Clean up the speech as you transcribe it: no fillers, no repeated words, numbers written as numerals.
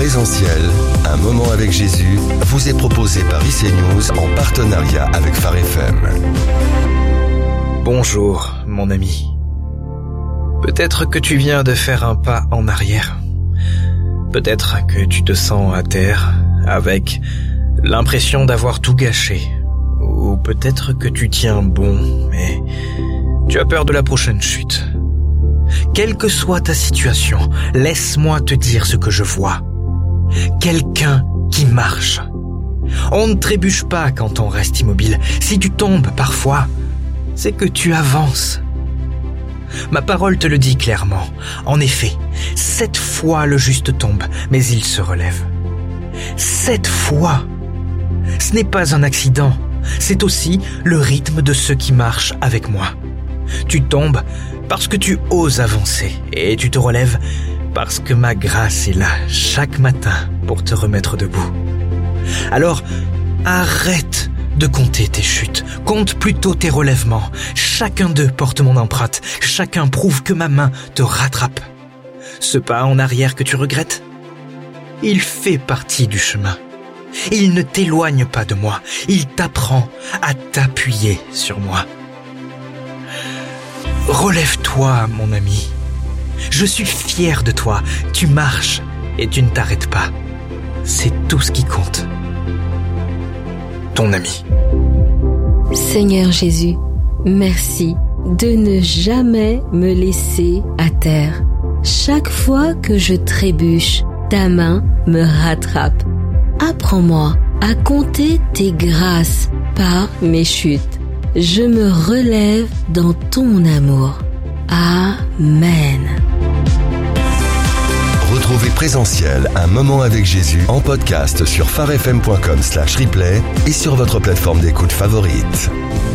Présentiel, un moment avec Jésus, vous est proposé par IC News en partenariat avec Phare FM. Bonjour, mon ami. Peut-être que tu viens de faire un pas en arrière. Peut-être que tu te sens à terre, avec l'impression d'avoir tout gâché. Ou peut-être que tu tiens bon, mais tu as peur de la prochaine chute. Quelle que soit ta situation, laisse-moi te dire ce que je vois. Quelqu'un qui marche. On ne trébuche pas quand on reste immobile. Si tu tombes parfois, c'est que tu avances. Ma parole te le dit clairement. En effet, 7 fois le juste tombe, mais il se relève. 7 fois. Ce n'est pas un accident, c'est aussi le rythme de ceux qui marchent avec moi. Tu tombes parce que tu oses avancer et tu te relèves parce que ma grâce est là chaque matin pour te remettre debout. Alors, arrête de compter tes chutes, compte plutôt tes relèvements. Chacun d'eux porte mon empreinte, chacun prouve que ma main te rattrape. Ce pas en arrière que tu regrettes, il fait partie du chemin. Il ne t'éloigne pas de moi, il t'apprend à t'appuyer sur moi. Relève-toi, mon ami. Je suis fier de toi. Tu marches et tu ne t'arrêtes pas. C'est tout ce qui compte. Ton ami. Seigneur Jésus, merci de ne jamais me laisser à terre. Chaque fois que je trébuche, ta main me rattrape. Apprends-moi à compter tes grâces par mes chutes. Je me relève dans ton amour. Amen. Retrouvez Présentiel, un moment avec Jésus en podcast sur pharefm.com/replay et sur votre plateforme d'écoute favorite.